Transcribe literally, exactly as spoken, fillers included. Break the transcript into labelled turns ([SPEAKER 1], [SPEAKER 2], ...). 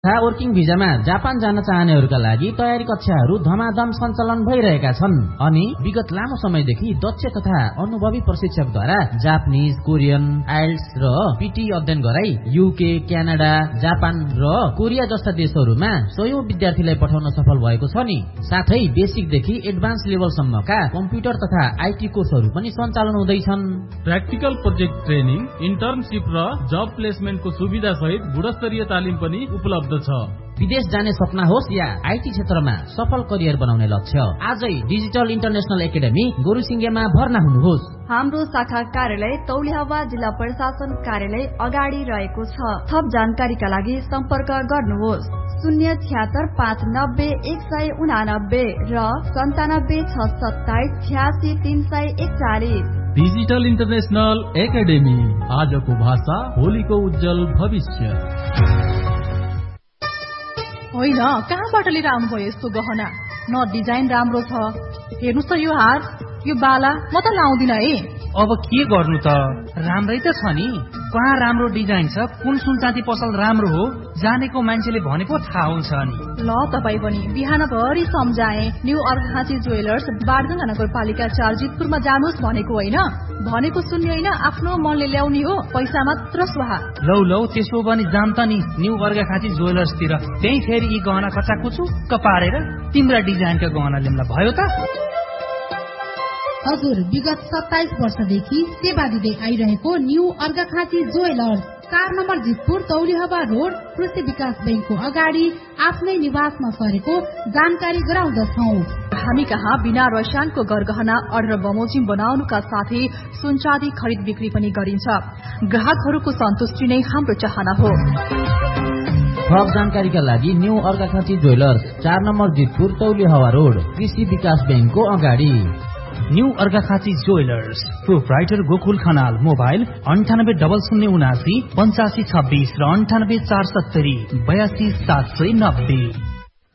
[SPEAKER 1] तथा working भिजामा Japan जान चाहनेहरूका लागि तयारी कक्षाहरू धमाधम सञ्चालन भइरहेका छन् अनि विगत लामो समयदेखि दक्ष तथा अनुभवी प्रशिक्षकद्वारा जापानिज, कोरियन, आइल्स र पीटी अध्ययन गराई युके, क्यानाडा, जापान र कोरिया जस्ता देशहरूमा सयौं विद्यार्थीलाई पठाउन सफल भएको छ नि। साथै बेसिकदेखि एडभान्स लेभलसम्मका कम्प्युटर तथा आईटी कोर्सहरू पनि सञ्चालन हुँदैछन्।
[SPEAKER 2] प्र्याक्टिकल प्रोजेक्ट ट्रेनिङ, इन्टर्नशिप र जब प्लेसमेन्टको सुविधा सहित गुणस्तरीय तालिम पनि उपलब्ध छ।
[SPEAKER 1] विदेश जाने सपना होस् या आईटी क्षेत्रमा सफल करियर बनाउने लक्ष्य, आजै डिजिटल इन्टरनेशनल एकाडेमी गोरुसिङ्गेमा भर्ना हुनुहोस्।
[SPEAKER 3] हाम्रो शाखा कार्यालय तौलिहावा जिल्ला प्रशासन कार्यालय अगाडि रहेको छ। थप जानकारीका लागि सम्पर्क गर्नुहोस् शून्य छ्यात्तर पाँच नब्बे एक सय उनानब्बे र सन्तानब्बे छ सत्ताइस छ्यासी तीन सय एकचालिस।
[SPEAKER 2] डिजिटल इन्टरनेशनल एकाडेमी, आजको भाषा भोलिको उज्जवल भविष्य।
[SPEAKER 4] होइन, कहाँबाट लिएर आउनुभयो यस्तो गहना? न डिजाइन राम्रो छ। हेर्नुहोस् त यो हार, यो बाला म त लाउँदिन है।
[SPEAKER 5] अब के गर्नु त, राम्रै त छ नि। कहाँ राम्रो डिजाइन छ, कुन सुनचाँदी पसल राम्रो हो, जानेको मान्छेले भने पो थाहा हुन्छ नि।
[SPEAKER 4] ल तपाई पनि बिहान भरि सम्झाए न्यू अर्घाँची ज्वेलर्स बारजंगा नगरपालिका चार जितपुरमा जानुहोस् भनेको होइन। भनेको सुन्ने होइन, आफ्नो मनले ल्याउने हो, पैसा मात्र स्वाहा।
[SPEAKER 5] लौ लौ त्यसो भने जाम त नि न्यू अर्घाँची ज्वेलर्सतिर। त्यही फेरि यी गहना कचाकुचुक्क पारेर तिम्रा डिजाइनका गहना ल्याउँला भयो त।
[SPEAKER 6] हजुर, विगत सत्ताइस वर्षदेखि सेवा दिँदै आइरहेको न्यू अर्घाखाँची ज्वेलर्स, चार नम्बर जितपुर तौलिहवा रोड, कृषि विकास बैंकको अगाडि आफ्नै निवासमा सरेको जानकारी गराउँदछौ।
[SPEAKER 4] हामी कहाँ बिना रसायनको गरगहना अर्डर बमोजिम बनाउनुका साथै सुनचाँदी खरिद बिक्री पनि गरिन्छ। ग्राहकहरूको सन्तुष्टि नै हाम्रो चाहना हो।
[SPEAKER 1] थप जानकारीका लागि न्यू अर्घाखाँची ज्वेलर्स, चार नम्बर जितपुर तौलिहवा रोड, कृषि विकास बैंकको अगाडि।
[SPEAKER 5] New Arghakhanchi jewellers, proprietor Gokul Khanal. Mobile अन्ठानब्बे डबल शून्य उनासी पञ्चासी छब्बीस र अन्ठानब्बे चार सत्तरी बयासी सात सय नब्बे।